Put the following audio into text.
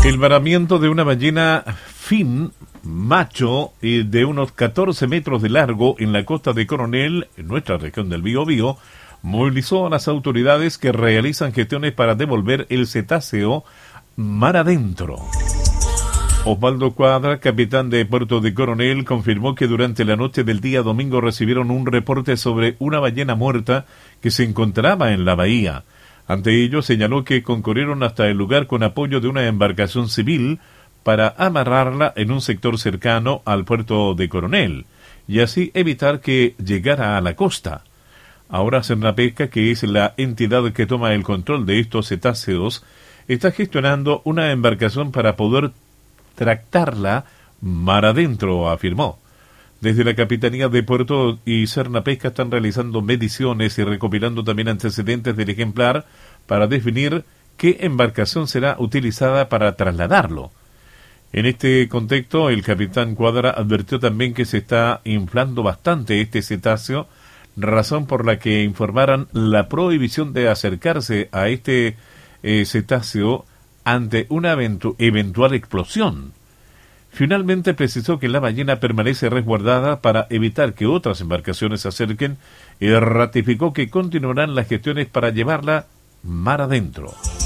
El varamiento de una ballena fin macho de unos 14 metros de largo en la costa de Coronel, en nuestra región del Biobío, movilizó a las autoridades que realizan gestiones para devolver el cetáceo mar adentro. Osvaldo Cuadra, capitán de Puerto de Coronel, confirmó que durante la noche del día domingo recibieron un reporte sobre una ballena muerta que se encontraba en la bahía. Ante ello, señaló que concurrieron hasta el lugar con apoyo de una embarcación civil para amarrarla en un sector cercano al puerto de Coronel y así evitar que llegara a la costa. Ahora Cernapesca, que es la entidad que toma el control de estos cetáceos, está gestionando una embarcación para poder tractarla mar adentro, afirmó. Desde la Capitanía de Puerto y Cernapesca están realizando mediciones y recopilando también antecedentes del ejemplar para definir qué embarcación será utilizada para trasladarlo. En este contexto, el capitán Cuadra advirtió también que se está inflando bastante este cetáceo, razón por la que informaran la prohibición de acercarse a este cetáceo ante una eventual explosión. Finalmente precisó que la ballena permanece resguardada para evitar que otras embarcaciones se acerquen y ratificó que continuarán las gestiones para llevarla mar adentro.